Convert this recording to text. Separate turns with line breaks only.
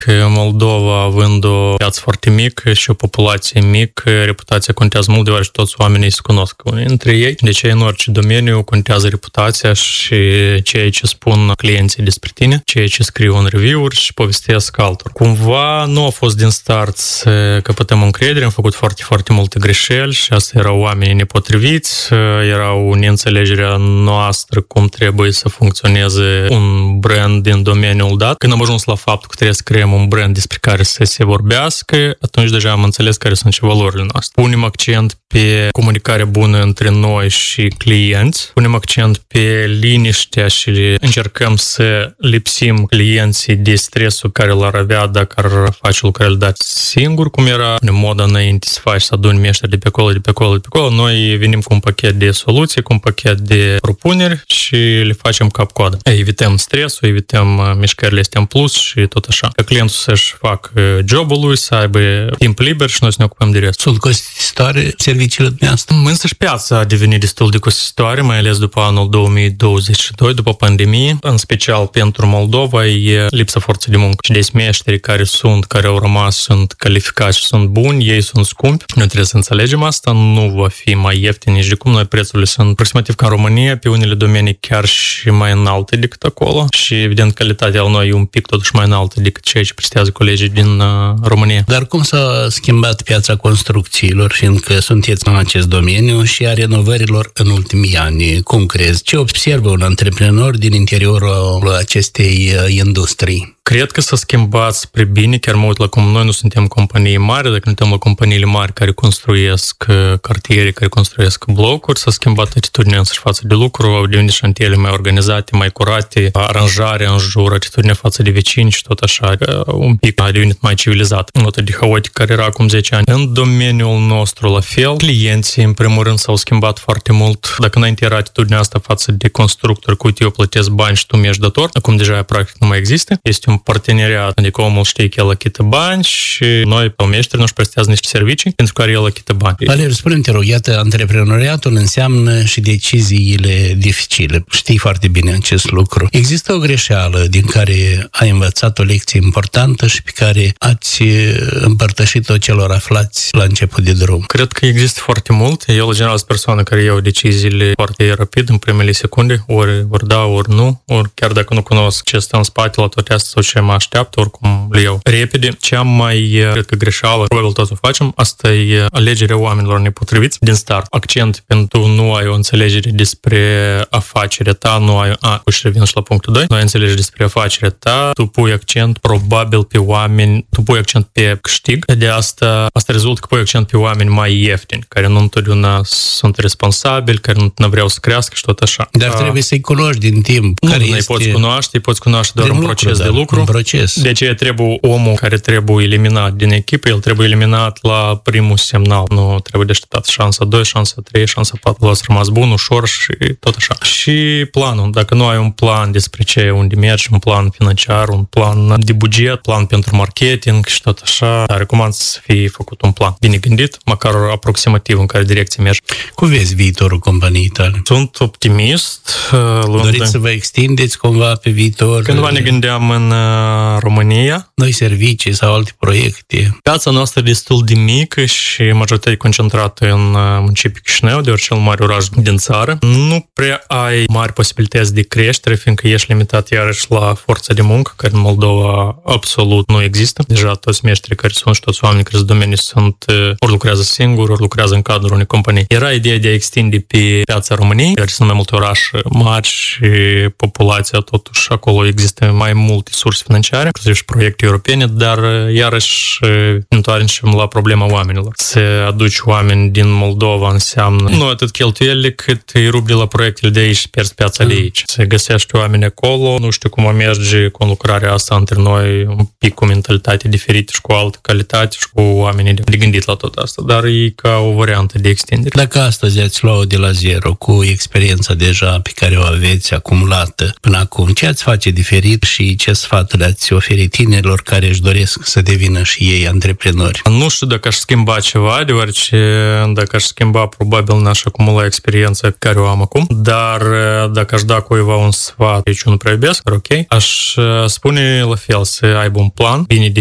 că Moldova, având o piață foarte mică și o populație mică, reputația contează mult, deoarece toți oamenii se cunosc unii între ei. Deci în orice domeniu contează reputația și ceea ce spun clienții despre tine, ceea ce scriu în review-uri și povestesc altor. Cumva nu a fost din start să căpătăm încredere, am făcut foarte, foarte multe greșeli și asta erau oamenii nepotriviți, erau neînțelegerea noastră cum trebuie să funcționeze un brand din domeniul dat. Când am ajuns la faptul că trebuie să creăm un brand despre care să se vorbească, atunci deja am înțeles care sunt și valorile noastre. Punem accent pe comunicare bună între noi și clienți, punem accent pe liniștea și încercăm să lipsim clienții de stresul care l-ar avea dacă ar face lucrările date singur, cum era în moda înainte să faci, să aduni meșteri de pe acolo, de pe acolo, de pe acolo. Noi venim cu un pachet de soluții, cu un pachet de propuneri și le facem cap-coadă. Evităm stresul, evităm mișcările astea în plus și tot așa. Ca clientul să-și facă jobul lui, să aibă timp liber și noi să ne ocupăm de rest.
Sunt costisitoare serviciile dumneavoastră?
Însăși piața a devenit destul de costisitoare, mai ales după anul 2022, după pandemie. În special pentru Moldova e lipsa forței de muncă. Și de meșteri care au rămas, sunt calificați și sunt buni, ei sunt scumpi. Noi trebuie să înțelegem asta, nu va fi mai ieftin nici de cum. Noi prețurile sunt aproximativ ca în România, pe unele domenii chiar și mai înalte decât acolo și evident calitatea la noi e un pic totuși mai înaltă decât ceea ce prestează colegii din România.
Dar cum s-a schimbat piața construcțiilor, fiindcă sunteți în acest domeniu și a renovărilor în ultimii ani? Cum crezi? Ce observă un antreprenor din interiorul acestei industrii?
Cred că s-a schimbat spre bine, chiar mă uit la cum noi nu suntem companii mari, dacă ne uităm la companiile mari care construiesc cartiere, care construiesc blocuri, s-a schimbat atitudinea însăși față de lucru, au devenit șantiere mai organizate, mai curate, aranjarea în jur, atitudinea față de vecini și tot așa, un pic a devenit mai civilizat. Notă de haotic care era acum 10 ani. În domeniul nostru la fel, clienții în primul rând s-au schimbat foarte mult. Dacă înainte era atitudinea asta față de constructori, cu uite, eu plătesc bani și tu mi-ești dator, acum deja practic nu mai există. Este un parteneriat, adică omul știe că el achită bani și noi, pe meșteri, nu-și prestează niște servicii pentru care el achită bani.
Valeriu, spune-mi, te rog, iată, antreprenoriatul înseamnă și deciziile dificile. Știi foarte bine acest lucru. Există o greșeală din care ai învățat o lecție importantă și pe care ați împărtășit-o celor aflați la început de drum?
Cred că există foarte mult. Eu, în general, sunt persoană care iau deciziile foarte rapid, în primele secunde, ori da, ori nu, ori chiar dacă nu cunosc ce stă în spate la toate astea sau ce mă așteaptă, oricum le iau repede. Cea mai, cred că greșeală, probabil toți o facem, asta e alegerea oamenilor nepotriviți din start. Accent pentru nu ai o înțelegere despre afacerea ta, nu ai, și revin și la punctul 2, nu ai înțelegere despre afacerea ta, tu pui accent probabil pe oameni, tu pui accent pe câștig, de asta rezultă că pui accent pe oameni mai ieftini, care nu întotdeauna sunt responsabili, care nu vreau să crească și tot așa.
Dar trebuie să-i cunoști din timp.
Nu, îi poți cunoaște doar un proces de lucru.
Un proces.
De aceea trebuie omul care trebuie eliminat din echipă, el trebuie eliminat la primul semnal. Nu trebuie de așteptat șansa 2, șansa 3, șansa 4, l-ați rămas bun, ușor și tot așa. Și planul. Dacă nu ai un plan despre ce, unde mergi, un plan financiar, un plan de buget, plan pentru marketing și tot așa, recomand să fie făcut un plan bine gândit, măcar aproximativ în care direcție mergi.
Cum vezi viitorul companiei tale?
Sunt optimist.
Doriți să vă extindeți cumva pe viitor?
Cândva ne gândeam în România.
Noi servicii sau alte proiecte?
Piața noastră e destul de mică și majoritatea e concentrată în municipiul Chișinău, deoarece cel mare oraș din țară. Nu prea ai mari posibilități de creștere, fiindcă ești limitat iarăși la forța de muncă, care în Moldova absolut nu există. Deja toți meștrii care sunt și toți oamenii care sunt în domeniu sunt ori lucrează singuri, ori lucrează în cadrul unei companii. Era ideea de a extinde pe piața României, deoarece sunt mai multe orașe mari și populația totuși acolo există mai multe surse financiare, inclusiv și proiecte europene, dar iarăși întoarcem la problema oamenilor. Să aduci oameni din Moldova înseamnă nu atât cheltuielile, cât îi rupi de la proiectele de aici și pierzi piața de aici. Să găsești oameni acolo, nu știu cum merge cu lucrarea asta între noi, un pic cu mentalitate diferită și cu altă calitate și cu oamenii de gândit la tot asta, dar e ca o variantă de extindere.
Dacă astăzi ați lua-o de la zero, cu experiența deja pe care o aveți acumulată până acum, ce ați face diferit și ce sfat le-ați oferi tinerilor care își doresc să devină și ei antreprenori?
Nu știu dacă aș schimba ceva, deoarece dacă aș schimba, probabil n-aș acumula experiența pe care o am acum, dar dacă aș da cuiva un sfat, deci nu prea iubesc, ok, aș spune la fel, să aibă un plan bine